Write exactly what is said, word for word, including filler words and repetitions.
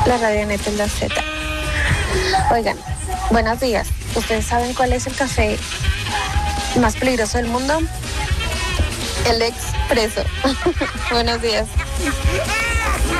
La Radioneta en la Z. Oigan, buenos días. ¿Ustedes saben cuál es el café más peligroso del mundo? El expreso. Buenos días.